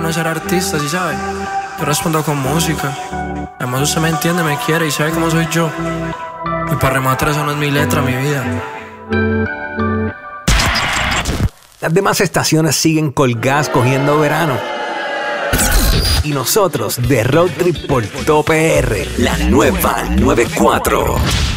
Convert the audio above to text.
no ser artista, ¿sí sabe? Yo respondo con música. Además usted me entiende, me quiere y sabe cómo soy yo. Y para rematar, eso no es mi letra, mi vida. Las demás estaciones siguen colgadas cogiendo verano. Y nosotros de Road Trip por Top PR, la nueva 94.